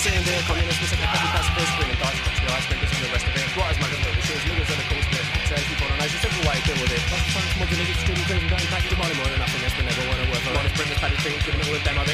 saying there, communists, we said the heavy pacifist, bringing thoughts, the ice makers and the rest of it. What is my good the shoes, niggas are the coast bit. Says people on ice, it's every way I deal with it. Lots of times, come on, the niggas, streaming things, and going back to the money more than nothing, that's been never one of work. A lot of bring this paddy thing, giving it with them,